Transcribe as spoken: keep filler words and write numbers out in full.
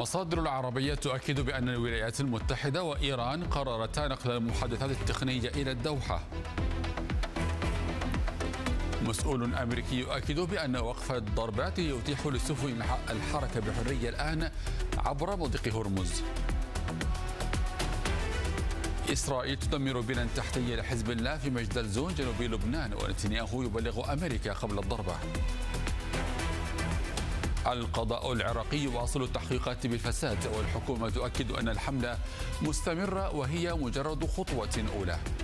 مصادر العربية تؤكد بأن الولايات المتحدة وإيران قررتا نقل المحادثات التقنية إلى الدوحة. مسؤول أمريكي يؤكد بأن وقف الضربات يتيح للسفن الحركة بحرية الآن عبر مضيق هرمز. إسرائيل تدمر بناء تحتية لحزب الله في مجدل زون جنوب لبنان، ونتنياهو يبلغ أمريكا قبل الضربة. القضاء العراقي يواصل التحقيقات بالفساد، والحكومة تؤكد أن الحملة مستمرة وهي مجرد خطوة أولى.